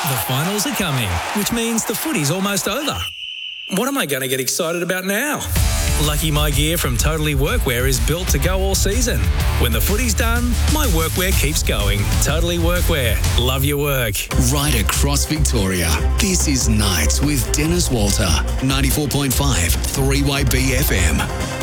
The finals are coming, which means the footy's almost over. What am I going to get excited about now? Lucky My Gear from Totally Workwear is built to go all season. When the footy's done, my workwear keeps going. Totally Workwear. Love your work. Right across Victoria, this is Nights with Dennis Walter. 94.5 3YB FM.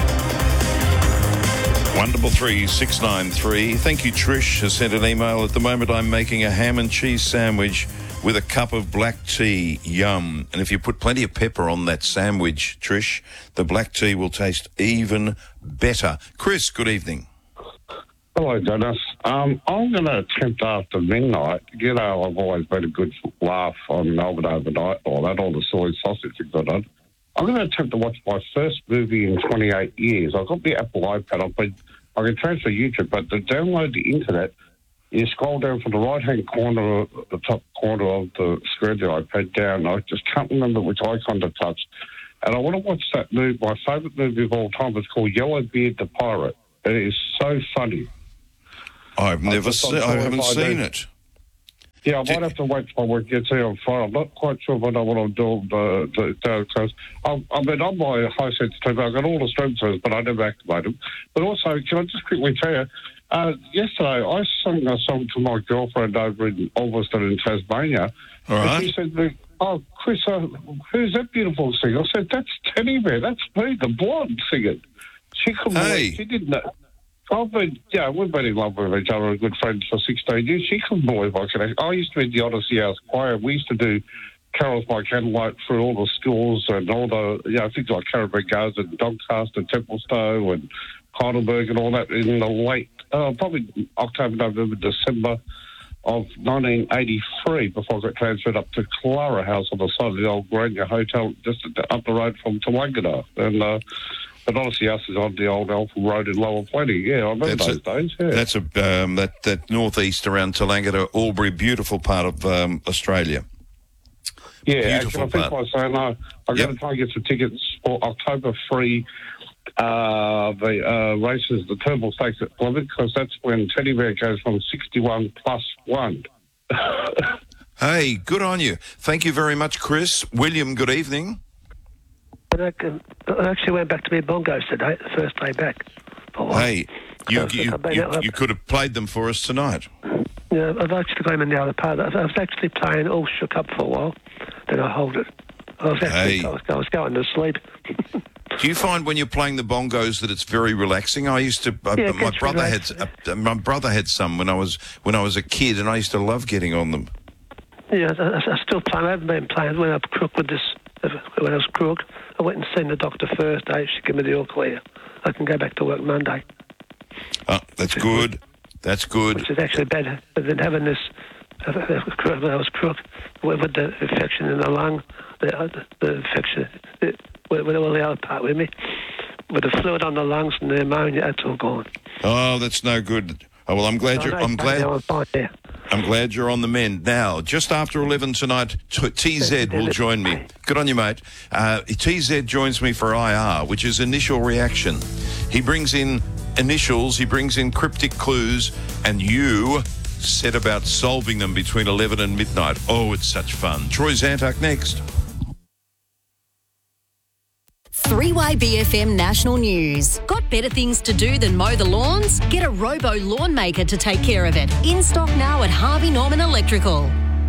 133 Thank you, Trish has sent an email. At the moment, I'm making a ham and cheese sandwich with a cup of black tea. Yum. And if you put plenty of pepper on that sandwich, Trish, the black tea will taste even better. Chris, good evening. Hello, Dennis. I'm going to attempt after midnight. You know, I've always been a good laugh on Melbourne overnight, all the soy sausage you've got on. I'm going to attempt to watch my first movie in 28 years. I've got the Apple iPad. I can transfer YouTube, but to download the internet, you scroll down from the right-hand corner, the top corner of the screen, the iPad down. I just can't remember which icon to touch. And I want to watch that movie. My favourite movie of all time is called Yellowbeard the Pirate. It is so funny. I haven't seen it. Yeah, I might have to wait till my work gets here on Friday. I'm not quite sure if I know what I'm doing because on my high sensitivity, I've got all the stream services, but I never activate them. But also, can I just quickly tell you, yesterday I sang a song to my girlfriend over in Ulverston in Tasmania. All right. And she said to me, "Oh, Chris, who's that beautiful singer?" I said, "That's Teddy Bear. That's me, the blonde singing." She couldn't believe. She didn't know. We've been in love with each other, good friends for 16 years. She couldn't believe I could. I used to be in the Odyssey House Choir. We used to do carols by candlelight through all the schools and all the, things like Caribou Gardens and Doncaster, Templestowe and Heidelberg and all that in the late, probably October, November, December of 1983 before I got transferred up to Clara House on the side of the old Grania Hotel just up the road from Toowoomba. And, but Odyssey House is on the old Eltham Road in Lower Plenty. Yeah, I remember those days. Yeah. That's that northeast around Tolangata, Albury, beautiful part of Australia. Yeah, beautiful actually, I think I'm got to try and get some tickets for October 3, the races, the Turnbull Stakes at Plymouth, because that's when Teddy Bear goes from 61 plus 1. Hey, good on you. Thank you very much, Chris. William, good evening. I actually went back to my bongos today, the first day back. Hey, you could have played them for us tonight. Yeah, I've actually got them in the other part. I was actually playing all shook up for a while, then I hold it. I was going to sleep. Do you find when you're playing the bongos that it's very relaxing? I used to. My brother had some when I was a kid, and I used to love getting on them. Yeah, I still play. I haven't been playing when I was crook with this. When I was crook, I went and seen the doctor Thursday. She gave me the all clear. I can go back to work Monday. Oh, that's good. That's good. Which is actually better than having this. When I was crook, with the infection in the lung, the infection, with all the other part with me, with the fluid on the lungs and the ammonia, that's all gone. Oh, that's no good. Oh, well, I'm glad I'm glad you're on the mend. Now, just after 11 tonight, TZ will join me. Good on you, mate. TZ joins me for IR, which is initial reaction. He brings in initials, he brings in cryptic clues, and you set about solving them between 11 and midnight. Oh, it's such fun. Troy Zantuck next. 3YBFM National News. Got better things to do than mow the lawns? Get a Robo Lawn Maker to take care of it. In stock now at Harvey Norman Electrical.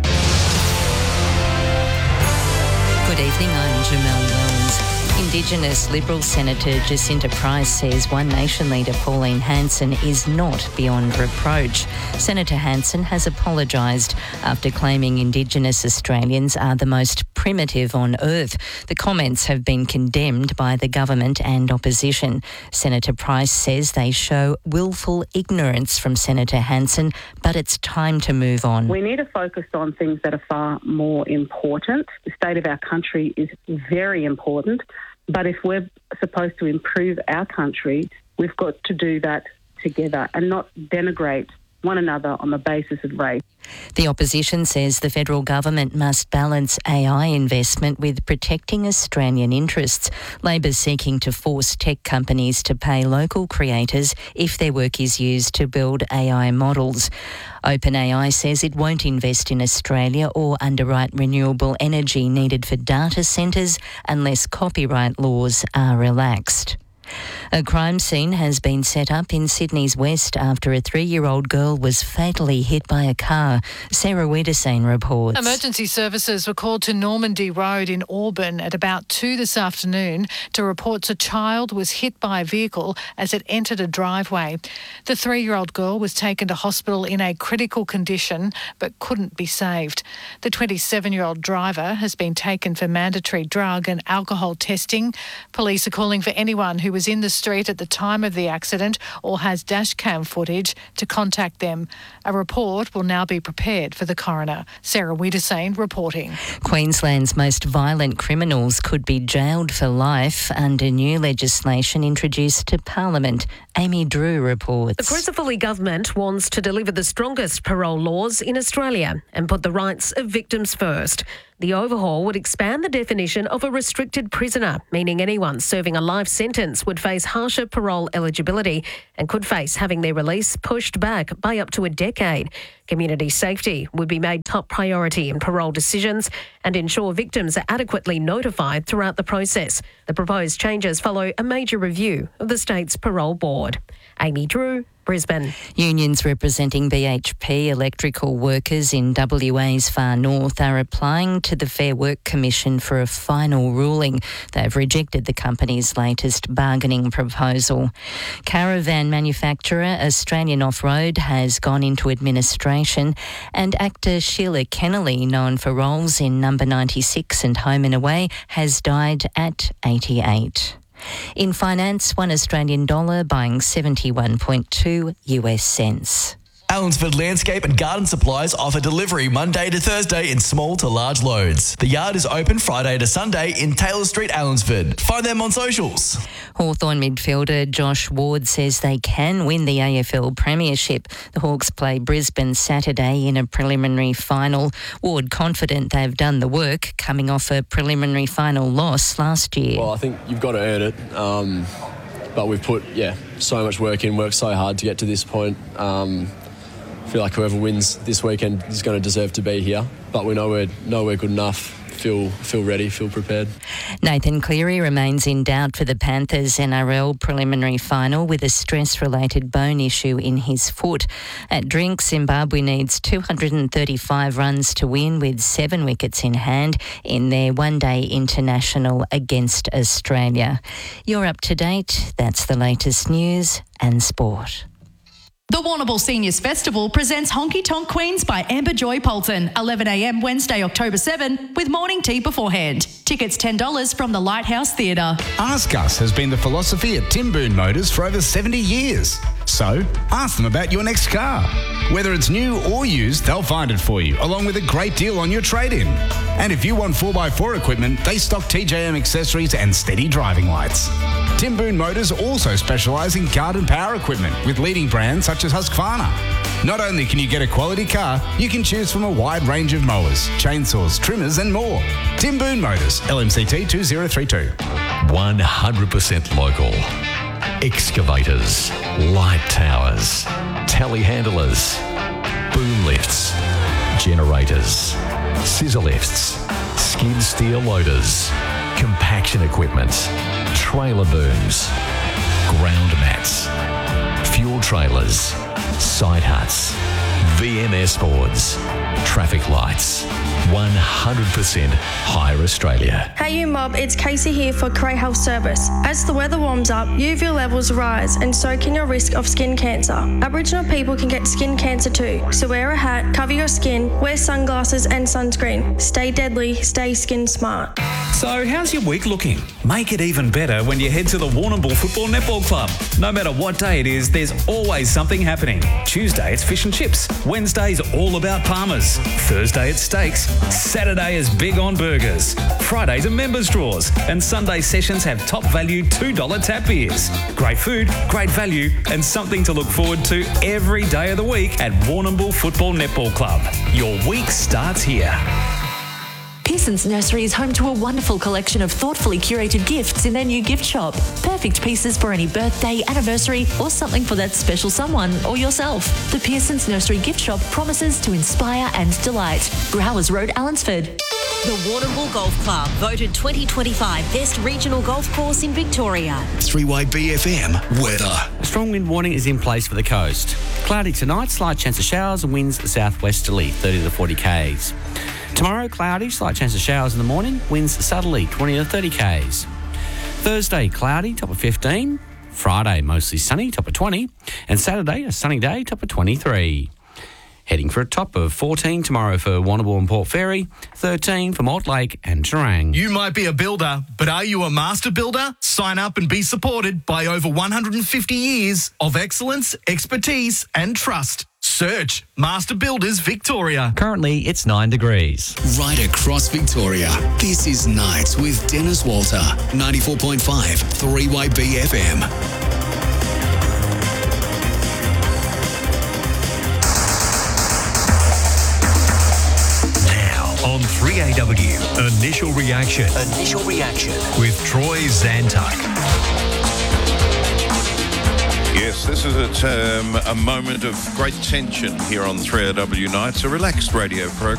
Good evening, I'm Jamelle Wells. Indigenous Liberal Senator Jacinta Price says One Nation leader Pauline Hanson is not beyond reproach. Senator Hanson has apologised after claiming Indigenous Australians are the most primitive on earth. The comments have been condemned by the government and opposition. Senator Price says they show willful ignorance from Senator Hanson, but it's time to move on. We need to focus on things that are far more important. The state of our country is very important, but if we're supposed to improve our country, we've got to do that together and not denigrate one another on the basis of race. The opposition says the federal government must balance AI investment with protecting Australian interests. Labor's seeking to force tech companies to pay local creators if their work is used to build AI models. OpenAI says it won't invest in Australia or underwrite renewable energy needed for data centres unless copyright laws are relaxed. A crime scene has been set up in Sydney's west after a 3-year-old girl was fatally hit by a car. Sarah Wiedersane reports. Emergency services were called to Normandy Road in Auburn at about 2 this afternoon to reports a child was hit by a vehicle as it entered a driveway. The 3-year-old girl was taken to hospital in a critical condition but couldn't be saved. The 27-year-old driver has been taken for mandatory drug and alcohol testing. Police are calling for anyone who was in the street at the time of the accident or has dashcam footage to contact them. A report will now be prepared for the coroner. Sarah Wiedersane reporting. Queensland's most violent criminals could be jailed for life under new legislation introduced to Parliament. Amy Drew reports. The Crisafulli government wants to deliver the strongest parole laws in Australia and put the rights of victims first. The overhaul would expand the definition of a restricted prisoner, meaning anyone serving a life sentence would face harsher parole eligibility and could face having their release pushed back by up to a decade. Community safety would be made top priority in parole decisions and ensure victims are adequately notified throughout the process. The proposed changes follow a major review of the state's parole board. Amy Drew, Brisbane. Unions representing BHP electrical workers in WA's far north are applying to the Fair Work Commission for a final ruling. They've rejected the company's latest bargaining proposal. Caravan manufacturer Australian Off-Road has gone into administration, and actor Sheila Kennelly, known for roles in Number 96 and Home and Away, has died at 88. In finance, $1 Australian dollar buying 71.2 US cents. Allensford Landscape and Garden Supplies offer delivery Monday to Thursday in small to large loads. The yard is open Friday to Sunday in Taylor Street, Allensford. Find them on socials. Hawthorn midfielder Josh Ward says they can win the AFL Premiership. The Hawks play Brisbane Saturday in a preliminary final. Ward confident they've done the work, coming off a preliminary final loss last year. Well, I think you've got to earn it. But we've put, so much work in, worked so hard to get to this point. I feel like whoever wins this weekend is going to deserve to be here, but we know we're good enough. Feel ready, feel prepared. Nathan Cleary remains in doubt for the Panthers NRL preliminary final with a stress-related bone issue in his foot. At Drink, Zimbabwe needs 235 runs to win with 7 wickets in hand in their one-day international against Australia. You're up to date. That's the latest news and sport. The Warrnambool Seniors Festival presents Honky Tonk Queens by Amber Joy Poulton, 11am Wednesday, October 7, with morning tea beforehand. Tickets $10 from the Lighthouse Theatre. Ask Us has been the philosophy at Tim Boone Motors for over 70 years. So, ask them about your next car. Whether it's new or used, they'll find it for you, along with a great deal on your trade-in. And if you want 4x4 equipment, they stock TJM accessories and steady driving lights. Tim Boone Motors also specialise in garden power equipment with leading brands such as Husqvarna. Not only can you get a quality car, you can choose from a wide range of mowers, chainsaws, trimmers and more. Tim Boone Motors, LMCT 2032. 100% local. Excavators, light towers, telehandlers, boom lifts, generators, scissor lifts, skid steer loaders, compaction equipment, trailer booms, ground mats, fuel trailers, side huts, VMS boards, traffic lights. 100% Hire Australia. Hey you mob, it's Casey here for Cray Health Service. As the weather warms up, UV levels rise and so can your risk of skin cancer. Aboriginal people can get skin cancer too, so wear a hat, cover your skin, wear sunglasses and sunscreen. Stay deadly, stay skin smart. So, how's your week looking? Make it even better when you head to the Warrnambool Football Netball Club. No matter what day it is, there's always something happening. Tuesday, it's fish and chips. Wednesday's all about Palmers. Thursday, it's steaks. Saturday is big on burgers. Fridays are members draws. And Sunday sessions have top value $2 tap beers. Great food, great value, and something to look forward to every day of the week at Warrnambool Football Netball Club. Your week starts here. Pearson's Nursery is home to a wonderful collection of thoughtfully curated gifts in their new gift shop. Perfect pieces for any birthday, anniversary, or something for that special someone or yourself. The Pearson's Nursery gift shop promises to inspire and delight. Growers Road, Allensford. The Warrnambool Golf Club, voted 2025 Best Regional Golf Course in Victoria. 3YBFM weather. A strong wind warning is in place for the coast. Cloudy tonight, slight chance of showers and winds southwesterly, 30 to 40 k's. Tomorrow, cloudy, slight chance of showers in the morning, winds southerly, 20 to 30 k's. Thursday, cloudy, top of 15. Friday, mostly sunny, top of 20. And Saturday, a sunny day, top of 23. Heading for a top of 14 tomorrow for Warrnambool and Port Fairy, 13 for Mortlake and Terang. You might be a builder, but are you a master builder? Sign up and be supported by over 150 years of excellence, expertise and trust. Search Master Builders Victoria. Currently, it's 9 degrees. Right across Victoria, this is Nights with Dennis Walter, 94.5 3YBFM. On 3AW, Initial Reaction. Initial Reaction. With Troy Zantuck. Yes, this is a moment of great tension here on 3AW Nights, a relaxed radio program.